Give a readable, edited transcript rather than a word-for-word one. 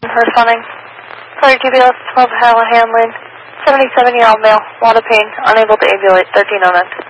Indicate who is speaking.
Speaker 1: Responding. Flight GBS 12 Howell Hamlin, 77-year-old male, lot of pain, unable to ambulate, 1309.